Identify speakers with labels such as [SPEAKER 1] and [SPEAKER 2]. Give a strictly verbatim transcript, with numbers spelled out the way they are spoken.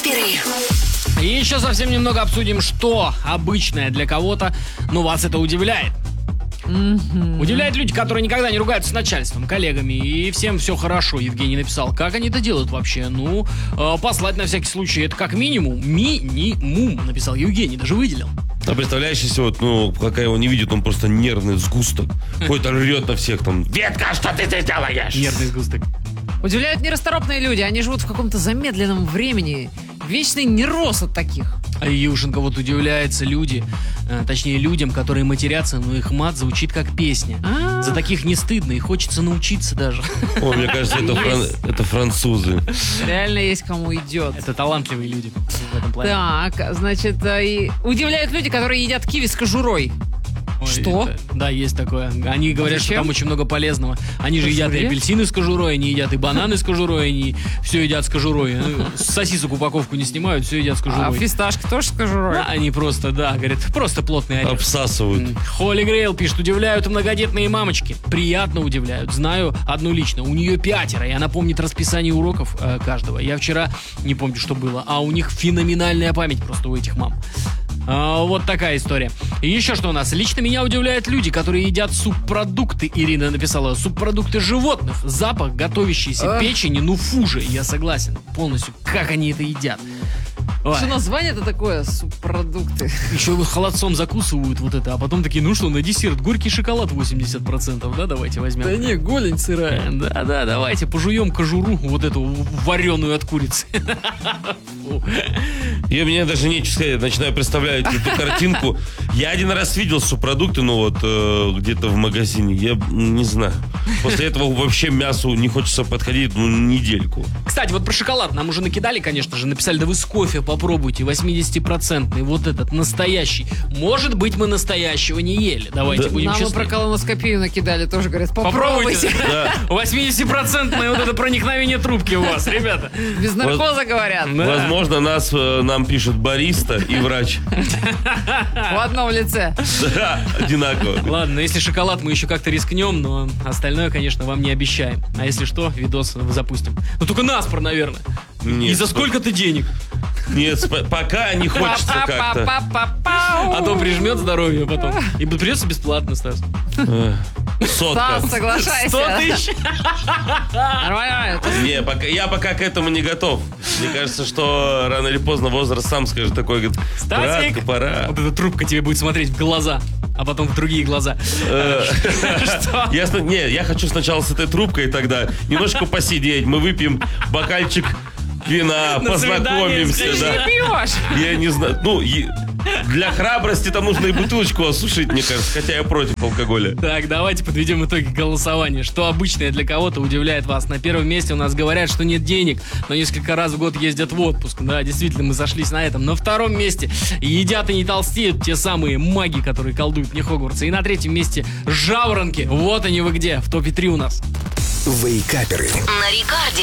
[SPEAKER 1] Вейкаперы.
[SPEAKER 2] И еще совсем немного обсудим, что обычное для кого-то, но вас это удивляет. Mm-hmm. Удивляют люди, которые никогда не ругаются с начальством, коллегами, и всем все хорошо. Евгений написал, как они это делают вообще? Ну, э, послать на всякий случай, это как минимум. Минимум, написал Евгений, даже выделил.
[SPEAKER 3] А представляешь, если вот, ну, пока его не видит, он просто нервный сгусток. Какой-то рвет на всех там. Ветка, что ты здесь делаешь?
[SPEAKER 2] Нервный сгусток.
[SPEAKER 4] Удивляют нерасторопные люди, они живут в каком-то замедленном времени. Вечный нерост от таких.
[SPEAKER 2] А Юшенко вот удивляется люди, э, точнее людям, которые матерятся, но их мат звучит как песня. А-а-а. За таких не стыдно, и хочется научиться даже.
[SPEAKER 3] О, мне кажется, это, фран... это французы.
[SPEAKER 4] Реально есть кому идет.
[SPEAKER 2] Это талантливые люди в этом плане.
[SPEAKER 4] Так, значит, и удивляют люди, которые едят киви с кожурой.
[SPEAKER 2] Ой,
[SPEAKER 4] что?
[SPEAKER 2] Это, да, есть такое. Они говорят,
[SPEAKER 4] Зачем?
[SPEAKER 2] что там очень много полезного. Они же едят и апельсины с кожурой, они едят и бананы с кожурой, они все едят с кожурой. Сосисок упаковку не снимают, все едят с кожурой.
[SPEAKER 4] А фисташки тоже с кожурой?
[SPEAKER 2] Да, они просто, да, говорят, просто плотный орех.
[SPEAKER 3] Обсасывают.
[SPEAKER 2] Холли Грейл пишет, удивляют многодетные мамочки. Приятно удивляют. Знаю одну лично. У нее пятеро, и она помнит расписание уроков э, каждого. Я вчера не помню, что было. А у них феноменальная память просто у этих мам. А, вот такая история. И еще что у нас? Лично меня удивляют люди, которые едят субпродукты. Ирина написала, субпродукты животных. Запах готовящейся печени, ну фу же. Я согласен полностью. Как они это едят? Ой.
[SPEAKER 4] Что название-то такое? Субпродукты.
[SPEAKER 2] Еще холодцом закусывают вот это, а потом такие, ну что, на десерт горький шоколад восемьдесят процентов, да, давайте возьмем.
[SPEAKER 4] Да не, голень сырая.
[SPEAKER 2] Да, да, давайте пожуем кожуру вот эту вареную от курицы.
[SPEAKER 3] И мне даже нечего сказать, я начинаю представлять эту картинку. Я один раз видел субпродукты, ну вот, э, где-то в магазине, я не знаю. После этого вообще мясу не хочется подходить, ну, недельку.
[SPEAKER 2] Кстати, вот про шоколад нам уже накидали, конечно же, написали, да вы с кофе попробуйте, восьмидесятипроцентный, вот этот, настоящий. Может быть, мы настоящего не ели, давайте
[SPEAKER 3] да.
[SPEAKER 2] будем
[SPEAKER 4] Нам
[SPEAKER 2] честны.
[SPEAKER 4] мы про колоноскопию накидали, тоже говорят, попробуйте.
[SPEAKER 2] восьмидесятипроцентное вот это проникновение трубки у вас, ребята.
[SPEAKER 4] Без наркоза говорят.
[SPEAKER 3] Возможно, нас, э, нам пишет бариста и врач.
[SPEAKER 4] В одном лице.
[SPEAKER 3] Да, одинаково.
[SPEAKER 2] Ладно, если шоколад мы еще как-то рискнем, но остальное, конечно, вам не обещаем. А если что, видос запустим. Ну только наспор, наверное.
[SPEAKER 3] Нет,
[SPEAKER 2] И за сколько ты денег?
[SPEAKER 3] Нет, сп- пока не хочется как-то.
[SPEAKER 2] А то прижмет здоровье потом. И придется бесплатно, Стас.
[SPEAKER 3] Сотка.
[SPEAKER 4] Стас, соглашайся.
[SPEAKER 2] Сто тысяч.
[SPEAKER 4] Нормально.
[SPEAKER 3] Не, пока, я пока к этому не готов. Мне кажется, что рано или поздно возраст сам скажет такой, говорит,
[SPEAKER 2] Стасик,
[SPEAKER 3] братка, пора.
[SPEAKER 2] вот эта трубка тебе будет смотреть в глаза, а потом в другие глаза. Что?
[SPEAKER 3] Ясно? Не, я хочу сначала с этой трубкой тогда немножко посидеть, мы выпьем бокальчик вина,
[SPEAKER 2] На
[SPEAKER 3] познакомимся.
[SPEAKER 2] свидание
[SPEAKER 3] Да.
[SPEAKER 4] Ты пьешь?
[SPEAKER 3] Я не знаю, ну, е- для храбрости там нужно и бутылочку осушить, мне кажется, хотя я против алкоголя.
[SPEAKER 2] Так, давайте подведем итоги голосования. Что обычное для кого-то удивляет вас? На первом месте у нас говорят, что нет денег, но несколько раз в год ездят в отпуск. Да, действительно, мы сошлись на этом. На втором месте едят и не толстеют те самые маги, которые колдуют мне Хогвартса. И на третьем месте жаворонки. Вот они вы где, в топе три у нас.
[SPEAKER 1] Вейкаперы. На Рекорде.